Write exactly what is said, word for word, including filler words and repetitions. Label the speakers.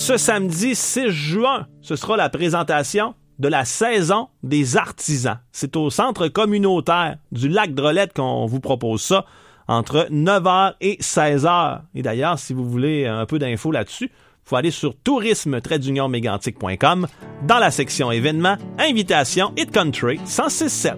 Speaker 1: ce samedi six juin, ce sera la présentation de la saison des artisans. C'est au centre communautaire du Lac-Drolette qu'on vous propose ça, entre neuf heures et seize heures. Et d'ailleurs, si vous voulez un peu d'infos là-dessus, il faut aller sur tourisme tiret union mégantic point com dans la section événements, invitations et country cent six sept.